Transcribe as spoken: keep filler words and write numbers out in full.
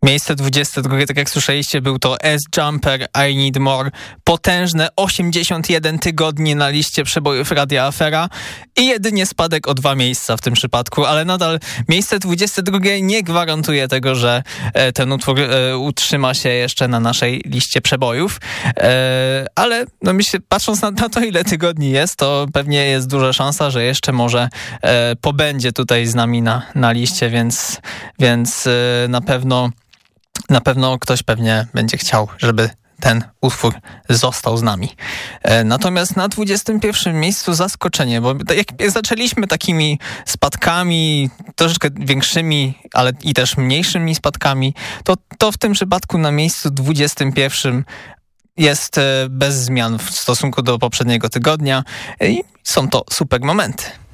Miejsce dwudzieste drugie, tak jak słyszeliście, był to S-Jumper, I Need More. Potężne osiemdziesiąt jeden tygodni na liście przebojów Radia Afera i jedynie spadek o dwa miejsca w tym przypadku, ale nadal miejsce dwudzieste drugie nie gwarantuje tego, że ten utwór utrzyma się jeszcze na naszej liście przebojów. Ale no myślę, patrząc na, na to, ile tygodni jest, to pewnie jest duża szansa, że jeszcze może pobędzie tutaj z nami na, na liście, więc, więc na pewno Na pewno ktoś pewnie będzie chciał, żeby ten utwór został z nami. Natomiast na dwudziestym pierwszym miejscu zaskoczenie, bo jak zaczęliśmy takimi spadkami, troszeczkę większymi, ale i też mniejszymi spadkami, to, to w tym przypadku na miejscu dwudziestym pierwszym jest bez zmian w stosunku do poprzedniego tygodnia i są to super momenty.